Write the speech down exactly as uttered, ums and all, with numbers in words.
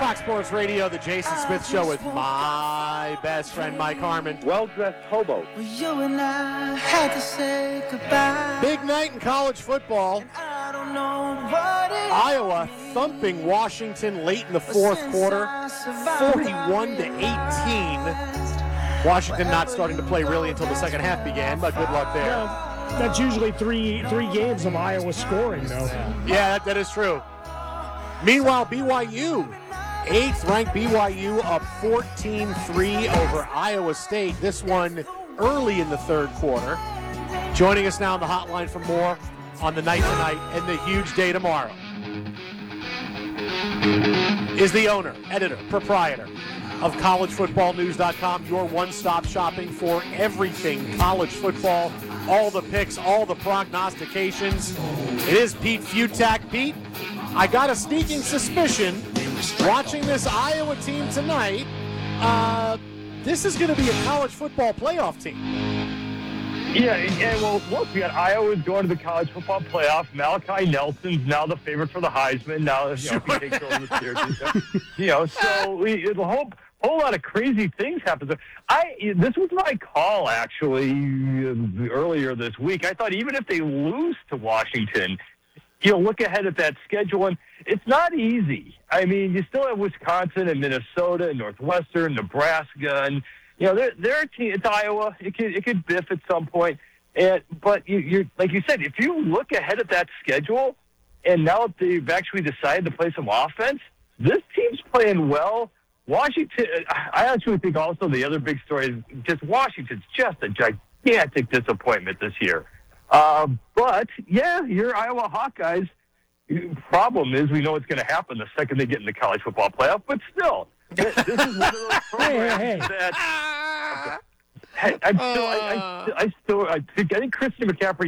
Fox Sports Radio, the Jason Smith Show with my best friend, Mike Harmon. Well-dressed hobo. Well, you and I had to say goodbye. Big night in college football. I don't know what it Iowa thumping Washington late in the fourth quarter, forty-one to eighteen. Washington not starting to play really until the second half began, but good luck there. Well, that's usually three three games of Iowa scoring, though. Yeah, that, that is true. Meanwhile, B Y U, eighth-ranked B Y U up fourteen three over Iowa State. This one early in the third quarter. Joining us now on the hotline for more on the night tonight and the huge day tomorrow is the owner, editor, proprietor of college football news dot com, your one-stop shopping for everything college football, all the picks, all the prognostications. It is Pete Fiutak. Pete, I got a sneaking suspicion watching this Iowa team tonight, uh, this is going to be a college football playoff team. Yeah, and well, look, we got Iowa's going to the college football playoff. Malachi Nelson's now the favorite for the Heisman. Now, you know, he takes over the Syracuse. You know, so we, the whole whole lot of crazy things happen. I this was my call actually earlier this week. I thought even if they lose to Washington, you know, look ahead at that schedule, and it's not easy. I mean, you still have Wisconsin and Minnesota and Northwestern, Nebraska, and you know, they're, they're a team. It's Iowa. It could it could biff at some point. And but you, you're like you said, if you look ahead at that schedule, and now they've actually decided to play some offense, this team's playing well. Washington, I actually think also the other big story is just Washington's just a gigantic disappointment this year. Uh, but yeah, your Iowa Hawkeyes. Problem is, we know what's going to happen the second they get in the college football playoff. But still. This is one of those programs hey, hey, hey. that hey, I'm still, I, I, I still, I think, I think Christian McCaffrey